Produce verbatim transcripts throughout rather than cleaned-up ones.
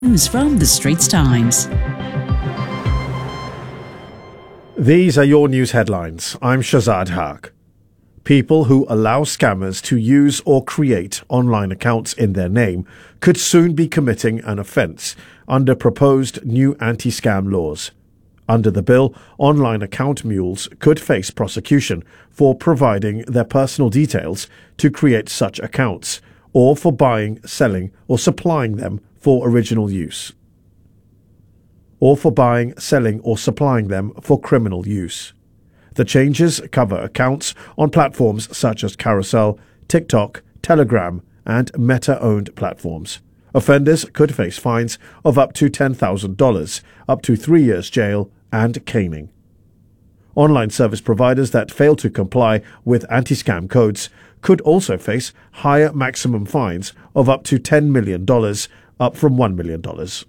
News from the Straits Times. These are your news headlines. I'm Shazad Haq. People who allow scammers to use or create online accounts in their name could soon be committing an offence under proposed new anti-scam laws. Under the bill, online account mules could face prosecution for providing their personal details to create such accounts, or for buying, selling, or supplying them for original use, or for buying, selling, or supplying them for criminal use. The changes cover accounts on platforms such as Carousel, TikTok, Telegram, and Meta-owned platforms. Offenders could face fines of up to ten thousand dollars, up to three years jail, and caning. Online service providers that fail to comply with anti-scam codes could also face higher maximum fines of up to ten million dollars, up from one million dollars.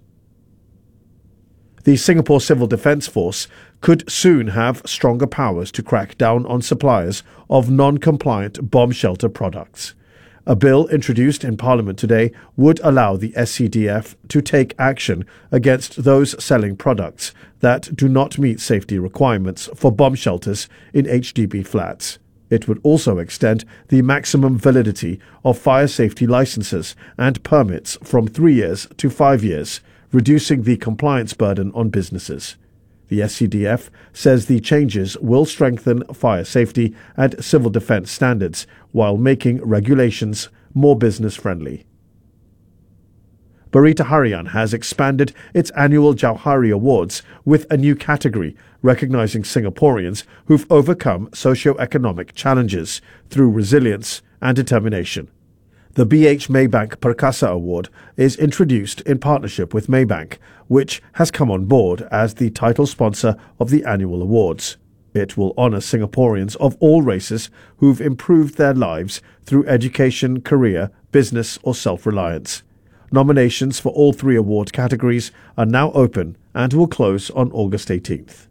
The Singapore Civil Defence Force could soon have stronger powers to crack down on suppliers of non-compliant bomb shelter products. A bill introduced in Parliament today would allow the S C D F to take action against those selling products that do not meet safety requirements for bomb shelters in H D B flats. It would also extend the maximum validity of fire safety licenses and permits from three years to five years, reducing the compliance burden on businesses. The S C D F says the changes will strengthen fire safety and civil defence standards while making regulations more business-friendly. Berita Harian has expanded its annual Jauhari Awards with a new category recognising Singaporeans who've overcome socio-economic challenges through resilience and determination. The B H Maybank Perkasa Award is introduced in partnership with Maybank, which has come on board as the title sponsor of the annual awards. It will honour Singaporeans of all races who've improved their lives through education, career, business or self-reliance. Nominations for all three award categories are now open and will close on August eighteenth.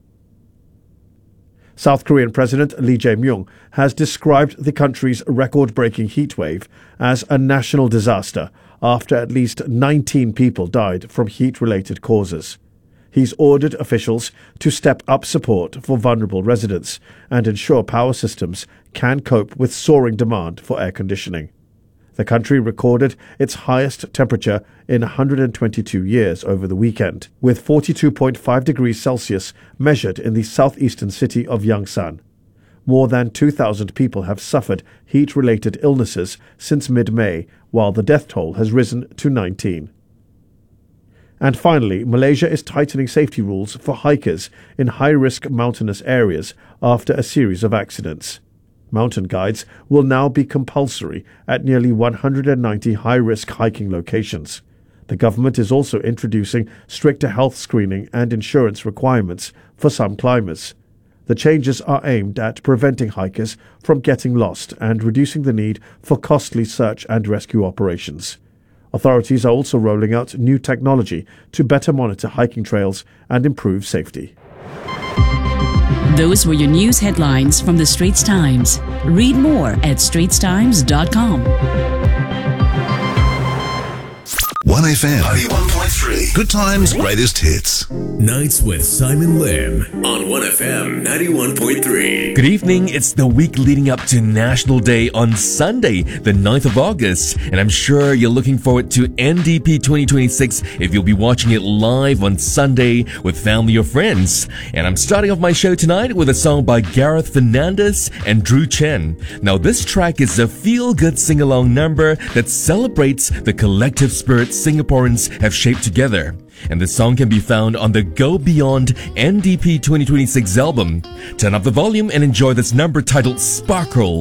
South Korean President Lee Jae-myung has described the country's record-breaking heatwave as a national disaster after at least nineteen people died from heat-related causes. He's ordered officials to step up support for vulnerable residents and ensure power systems can cope with soaring demand for air conditioning. The country recorded its highest temperature in one hundred twenty-two years over the weekend, with forty-two point five degrees Celsius measured in the southeastern city of Yangsan. More than two thousand people have suffered heat-related illnesses since mid-May, while the death toll has risen to nineteen. And finally, Malaysia is tightening safety rules for hikers in high-risk mountainous areas after a series of accidents. Mountain guides will now be compulsory at nearly one hundred ninety high-risk hiking locations. The government is also introducing stricter health screening and insurance requirements for some climbers. The changes are aimed at preventing hikers from getting lost and reducing the need for costly search and rescue operations. Authorities are also rolling out new technology to better monitor hiking trails and improve safety. Those were your news headlines from the Straits Times. Read more at straits times dot com. one F M ninety-one point three. Good times, greatest hits. Nights with Simon Lim on one F M ninety-one point three. Good evening. It's the week leading up to National Day on Sunday, the ninth of August. And I'm sure you're looking forward to N D P twenty twenty-six if you'll be watching it live on Sunday with family or friends. And I'm starting off my show tonight with a song by Gareth Fernandez and Drew Chen. Now, this track is a feel-good sing-along number that celebrates the collective spirit Singaporeans have shaped together. And the song can be found on the Go Beyond N D P twenty twenty-six album. Turn up the volume and enjoy this number titled Sparkle.